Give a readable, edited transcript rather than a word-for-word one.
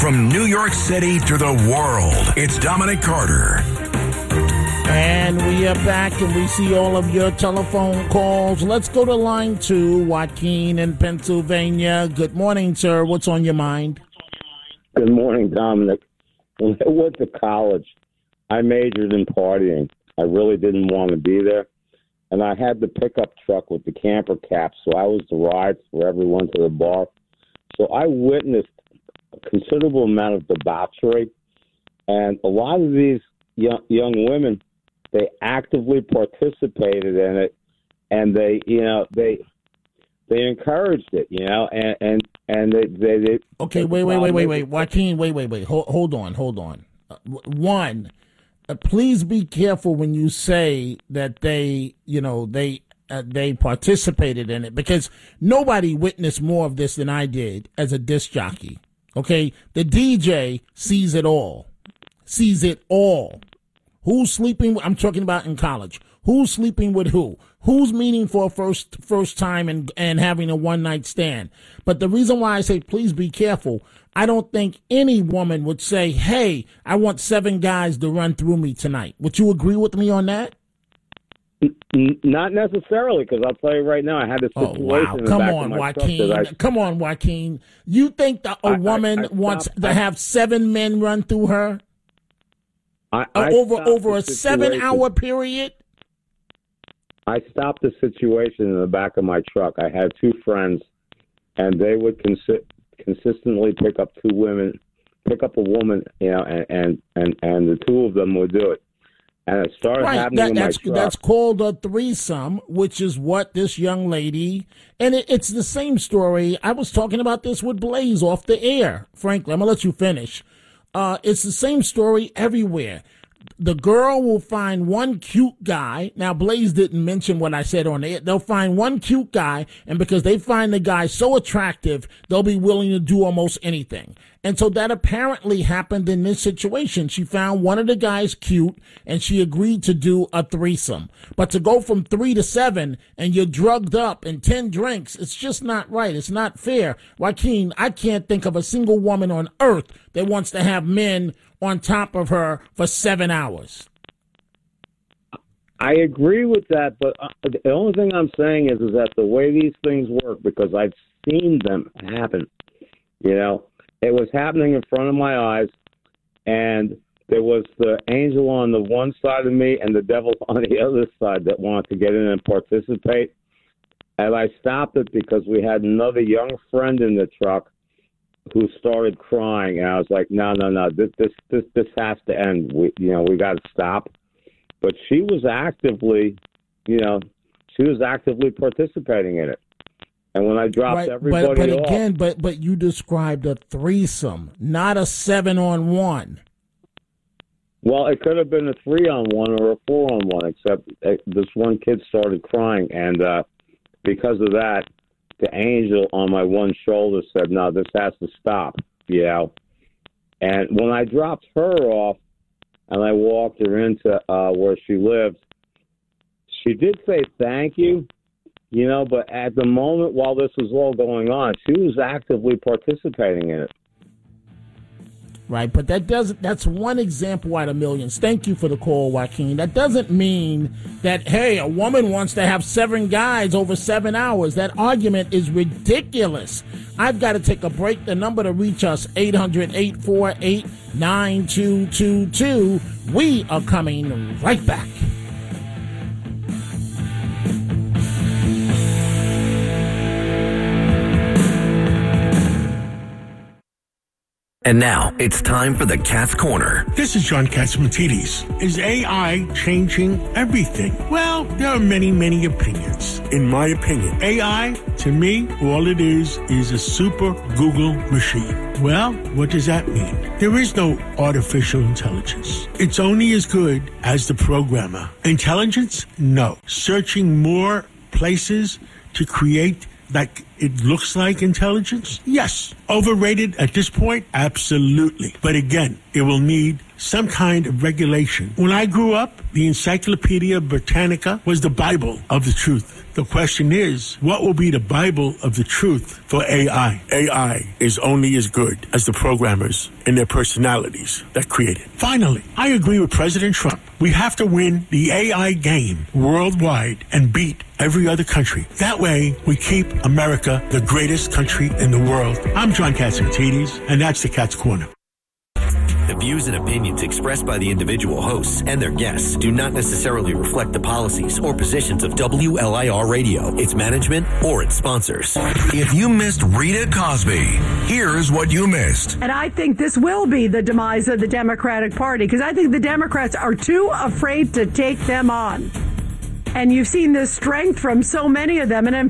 From New York City to the world, it's Dominic Carter. And we are back, and we see all of your telephone calls. Let's go to line 2, Joaquin in Pennsylvania. Good morning, sir. What's on your mind? Good morning, Dominic. When I went to college, I majored in partying. I really didn't want to be there. And I had the pickup truck with the camper cap, so I was the ride for everyone to the bar. So I witnessed a considerable amount of debauchery. And a lot of these young women, they actively participated in it, and they encouraged it, and they Okay, wait, Joaquin, wait. Hold on. One, please be careful when you say that they participated in it, because nobody witnessed more of this than I did as a disc jockey. Okay, the DJ sees it all. Who's sleeping? I'm talking about in college. Who's sleeping with who? Who's meeting for a first time and having a one night stand? But the reason why I say please be careful, I don't think any woman would say, "Hey, I want 7 guys to run through me tonight." Would you agree with me on that? Not necessarily, because I'll tell you right now, I had a situation. Oh, wow. In the back of my Joaquin. Come on, Joaquin. You think that a woman wants to have 7 men run through her? Over a 7-hour period? I stopped the situation in the back of my truck. I had 2 friends, and they would consistently pick up a woman, and the 2 of them would do it. And it started happening in my truck. That's called a threesome, which is what this young lady, and it's the same story. I was talking about this with Blaze off the air. Frankly, I'm going to let you finish. It's the same story everywhere. The girl will find one cute guy. Now, Blaze didn't mention what I said on it. They'll find one cute guy, and because they find the guy so attractive, they'll be willing to do almost anything. And so that apparently happened in this situation. She found one of the guys cute, and she agreed to do a threesome. But to go from 3 to 7, and you're drugged up and 10 drinks, it's just not right. It's not fair. Joaquin, I can't think of a single woman on earth that wants to have men on top of her for 7 hours. I agree with that, but the only thing I'm saying is that the way these things work, because I've seen them happen, it was happening in front of my eyes, and there was the angel on the one side of me and the devil on the other side that wanted to get in and participate. And I stopped it because we had another young friend in the truck who started crying, and I was like, no, this has to end. We got to stop. But she was actively participating in it. And when I dropped everybody off, but you described a threesome, not a 7-on-1. Well, it could have been a 3-on-1 or a 4-on-1, except this one kid started crying, and because of that, the angel on my one shoulder said, "No, this has to stop." And when I dropped her off and I walked her into where she lived, she did say thank you, but at the moment while this was all going on, she was actively participating in it. Right, but that's one example out of millions. Thank you for the call, Joaquin. That doesn't mean that, hey, a woman wants to have 7 guys over 7 hours. That argument is ridiculous. I've got to take a break. The number to reach us, 800-848-9222. We are coming right back. And now, it's time for the Cat's Corner. This is John Catsimatidis. Is AI changing everything? Well, there are many, many opinions. In my opinion, AI, to me, all it is a super Google machine. Well, what does that mean? There is no artificial intelligence. It's only as good as the programmer. Intelligence? No. Searching more places to create like it looks like intelligence? Yes. Overrated at this point? Absolutely. But again, it will need some kind of regulation. When I grew up, the Encyclopedia Britannica was the Bible of the truth. The question is, what will be the Bible of the truth for AI? AI is only as good as the programmers and their personalities that create it. Finally, I agree with President Trump. We have to win the AI game worldwide and beat every other country. That way, we keep America the greatest country in the world. I'm John Catsimatidis, and that's the Cat's Corner. The views and opinions expressed by the individual hosts and their guests do not necessarily reflect the policies or positions of WLIR Radio, its management, or its sponsors. If you missed Rita Cosby, here's what you missed. And I think this will be the demise of the Democratic Party, because I think the Democrats are too afraid to take them on. And you've seen this strength from so many of them. And in